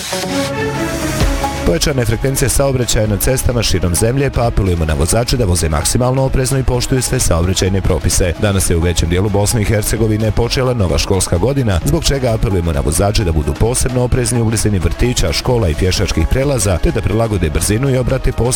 Pojačane frekvencije saobraćaja na cestama širom zemlje, pa apelujemo na vozače da voze maksimalno oprezno i poštuju sve saobraćajne propise. Danas je u većem dijelu Bosne i Hercegovine počela nova školska godina, zbog čega apelujemo na vozače da budu posebno oprezni u blizini vrtića, škola i pješačkih prelaza, te da prilagode brzinu i obrate posebno